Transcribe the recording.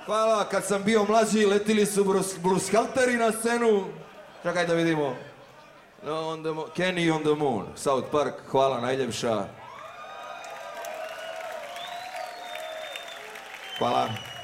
Hvala, kad sam bio mlađi letili su Bluescalteri na scenu. Čekaj da vidimo. Kenny on the Moon, South Park, hvala najljepša. Hvala.